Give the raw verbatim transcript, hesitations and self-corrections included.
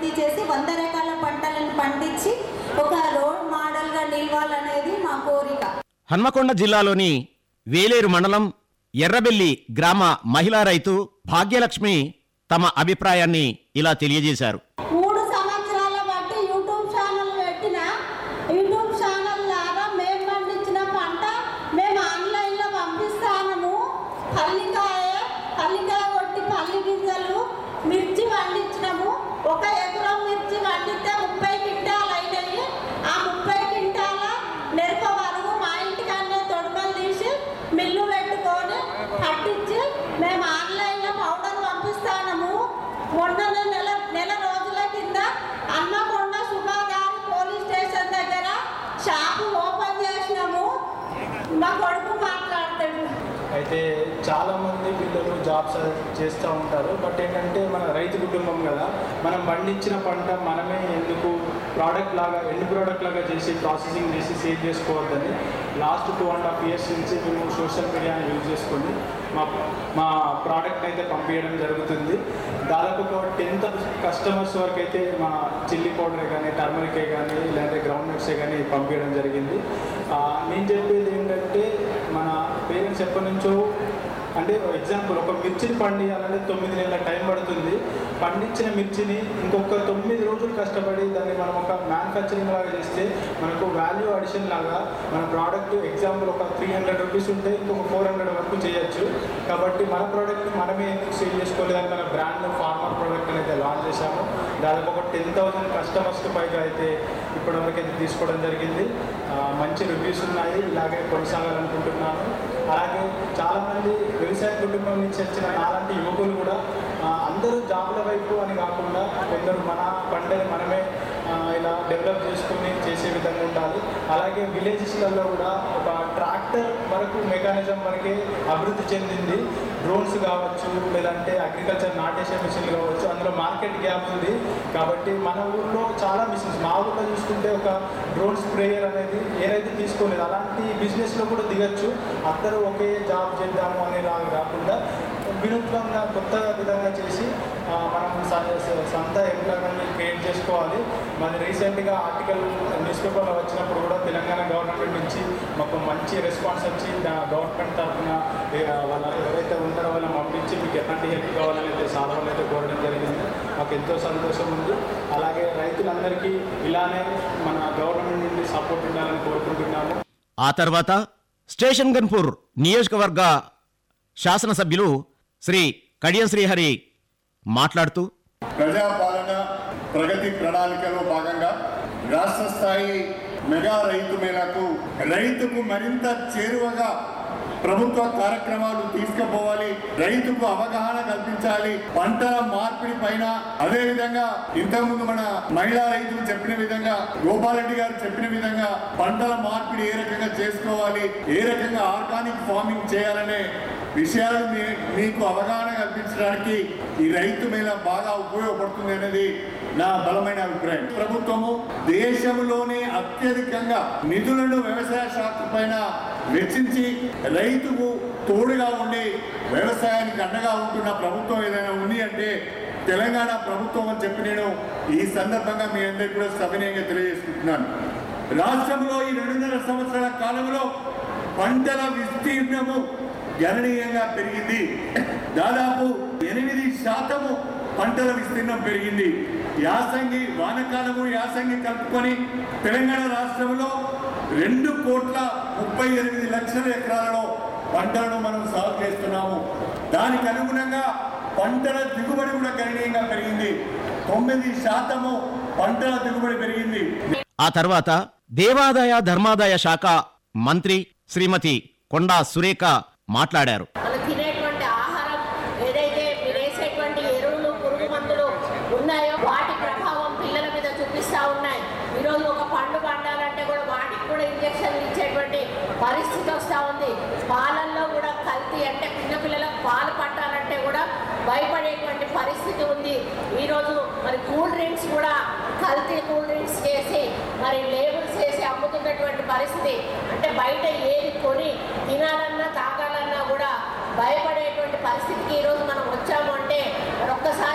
ఉత్పత్తి చేసి వంద రకాల పంటలను పండించి ఒక రోల్ మోడల్గా నిలవాలనేది మా కోరిక. హన్మకొండ జిల్లాలోని వేలేరు మండలం ఎర్రబెల్లి గ్రామ మహిళా రైతు భాగ్యలక్ష్మి తమ అభిప్రాయాన్ని ఇలా తెలియజేశారు. మూడు సంవత్సరాల బట్టి యూట్యూబ్ ఛానల్ పెట్టిన యూట్యూబ్ ఛానల్ లాగా మేము పండించిన పంట మేము ఆన్లైన్లో పంపిస్తాము. పల్లికాయ పల్లికాయ కొట్టి పల్లి గింజలు మిర్చి పండించినాము. ఒక ఎకరం మిర్చి పండితే ముప్పై క్వింటాలు అయినాయి. ఆ ముప్పై క్వింటాల నెరప వరకు మా ఇంటికన్నా తొడుమలు తీసి మిల్లు పెట్టుకొని పట్టించి మేము ఆన్లైన్లో పౌడర్ పంపిస్తాము. మొన్న నెల నెల రోజుల కింద హన్మకొండ సుభాగారి పోలీస్ స్టేషన్ దగ్గర షాపు ఓపెన్ చేసినాము. మా కొడుకు మాట్లాడతాడు. అయితే చాలామంది పిల్లలు జాబ్స్ చేస్తూ ఉంటారు. బట్ ఏంటంటే మన రైతు కుటుంబం కదా, మనం పండించిన పంట మనమే ఎందుకు ప్రోడక్ట్ లాగా ఎండ్ ప్రోడక్ట్ లాగా చేసి ప్రాసెసింగ్ చేసి sale చేసుకోవద్దని last two and half years నుంచి మేము సోషల్ మీడియాని యూజ్ చేసుకొని మా మా ప్రోడక్ట్ అయితే పంపించడం జరుగుతుంది. దాదాపు ఒక టెన్త్ కస్టమర్స్ వరకు అయితే మా చిల్లీ పౌడరే కానీ టర్మరికే కానీ లేదంటే గ్రౌండ్ నట్సే కానీ పంపించడం జరిగింది. నేను చెప్పేది ఏంటంటే మన పేరెంట్స్ ఎప్పటి నుంచో అంటే ఎగ్జాంపుల్ ఒక మిర్చిని పండియాలంటే తొమ్మిది నెలల టైం పడుతుంది. పండించిన మిర్చిని ఇంకొక తొమ్మిది రోజులు కష్టపడి దాన్ని మనం ఒక మ్యానుఫ్యాక్చరింగ్ లాగా చేస్తే మనకు వాల్యూ అడిషన్ లాగా మన ప్రోడక్ట్ ఎగ్జాంపుల్ ఒక త్రీ హండ్రెడ్ రూపీస్ ఉంటే ఇంకొక ఫోర్ హండ్రెడ్ వరకు చేయొచ్చు. కాబట్టి మన ప్రోడక్ట్ని మనమే ఎందుకు సేల్ చేసుకోలేదని మన బ్రాండ్ ఫార్మర్ ప్రోడక్ట్ అయితే లాంచ్ చేశాము. దాదాపు ఒక టెన్ థౌసండ్ కస్టమర్స్కి పైగా అయితే ఇప్పటివరకు అయితే తీసుకోవడం జరిగింది. మంచి రివ్యూస్ ఉన్నాయి. ఇలాగే కొనసాగాలనుకుంటున్నాను. అలాగే చాలామంది వ్యవసాయ కుటుంబం నుంచి వచ్చిన అలాంటి యువకులు కూడా అందరూ జాబ్ల వైపు అని కాకుండా కొందరు మన పంటని మనమే ఇలా డెవలప్ చేసుకుని చేసే విధంగా ఉండాలి. అలాగే విలేజెస్లలో కూడా ఒక ట్రాక్టర్ వరకు మెకానిజం వరకే అభివృద్ధి చెందింది. డ్రోన్స్ కావచ్చు, లేదంటే అగ్రికల్చర్ నాటేసే మిషన్లు కావచ్చు, అందులో మార్కెట్ గ్యాప్ ఉంది. కాబట్టి మన ఊళ్ళో చాలా మిషన్స్, మా ఊళ్ళో చూసుకుంటే ఒక డ్రోన్ స్ప్రేయర్ అనేది ఏదైతే తీసుకోలేదు, అలాంటి బిజినెస్లో కూడా దిగచ్చు. అందరూ ఒకే జాబ్ చేద్దాము అనేలాగా కాకుండా వినూత్నంగా కొత్త విధంగా చేసి మనం సొంత ఎంప్లాయ్మెంట్ని క్రియేట్ చేసుకోవాలి. మరి రీసెంట్గా ఆర్టికల్ న్యూస్ పేపర్లో వచ్చినప్పుడు కూడా తెలంగాణ గవర్నమెంట్ నుంచి మాకు మంచి రెస్పాన్స్ వచ్చి గవర్నమెంట్ తరఫున వాళ్ళ ఎవరైతే ఉంటారో వాళ్ళని పంపించి మీకు ఎలాంటి హెల్ప్ కావాలని అయితే సాధనలు అయితే కోరడం జరిగింది. మాకు ఎంతో సంతోషం ఉంది. అలాగే రైతులందరికీ ఇలానే మన గవర్నమెంట్ నుండి సపోర్ట్ ఉండాలని కోరుకుంటున్నాము. ఆ తర్వాత స్టేషన్ గన్పూర్ నియోజకవర్గ శాసనసభ్యులు శ్రీ కడియం శ్రీహరి మాట్లాడుతూ ప్రజాపాలన ప్రగతి ప్రణాళికలో భాగంగా రాష్ట్ర స్థాయి మెగా రైతు మేళకు రైతుకు మరింత చేరువగా ప్రభుత్వ కార్యక్రమాలు తీసుకుపోవాలి, రైతుకు అవగాహన కల్పించాలి. పంటల మార్పిడి పైన అదేవిధంగా ఇంతకుముందు మన మహిళా రైతులు చెప్పిన విధంగా, గోపాలరెడ్డి గారు చెప్పిన విధంగా పంటల మార్పిడి ఏ రకంగా చేసుకోవాలి, ఏ రకంగా ఆర్గానిక్ ఫార్మింగ్ చేయాలనే విషయాలు మీకు అవగాహన కల్పించడానికి ఈ రైతు మేళ బాగా ఉపయోగపడుతుంది అనేది నా బలమైన అభిప్రాయం. ప్రభుత్వము దేశంలోనే అత్యధికంగా నిధులను వ్యవసాయ శాఖ పైన వెచ్చించి రైతుకు తోడుగా ఉండి వ్యవసాయానికి అండగా ఉంటున్న ప్రభుత్వం ఏదైనా ఉంది అంటే తెలంగాణ ప్రభుత్వం అని చెప్పి నేను ఈ సందర్భంగా మీ అందరికీ కూడా సవినయంగా తెలియజేసుకుంటున్నాను. రాష్ట్రంలో ఈ రెండున్నర సంవత్సరాల కాలంలో పంటల విస్తీర్ణము గణనీయంగా పెరిగింది. దాదాపు ఎనిమిది శాతము పంటల విస్తీర్ణం పెరిగింది. యాసంగి వానకాలము యాసంగి కలుపుకొని తెలంగాణ రాష్ట్రంలో రెండు కోట్ల ముప్పై ఎనిమిది లక్షల ఎకరాలలో పంటలను మనం సాగు చేస్తున్నాము. దానికి అనుగుణంగా పంటల దిగుబడి కూడా గణనీయంగా పెరిగింది. తొమ్మిది శాతము పంటల దిగుబడి పెరిగింది. ఆ తర్వాత దేవాదాయ ధర్మాదాయ శాఖ మంత్రి శ్రీమతి కొండా సురేఖ మాట్లాడారు. తినేటువంటి ఆహారం ఏదైతే వేసేటువంటి ఎరువులు పురుగు మందులు ఉన్నాయో వాటి ప్రభావం పిల్లల మీద చూపిస్తూ ఉన్నాయి. ఈరోజు ఒక పండు పండాలంటే కూడా వాటికి కూడా ఇంజక్షన్లు ఇచ్చేటువంటి పరిస్థితి వస్తూ ఉంది. పాలల్లో కూడా కల్తీ, అంటే చిన్నపిల్లలకు పాలు పట్టాలంటే కూడా భయపడేటువంటి పరిస్థితి ఉంది. ఈరోజు మరి కూల్ డ్రింక్స్ కూడా కల్తీ కూల్ డ్రింక్స్ చేసి మరి లేబుల్స్ చేసి అమ్ముతున్నటువంటి పరిస్థితి. అంటే బయట ఏది కొని తినాలన్నా తాగాలన్నా కూడా భయపడేటువంటి పరిస్థితికి ఈరోజు మనం వచ్చాము అంటే మరి ఒక్కసారి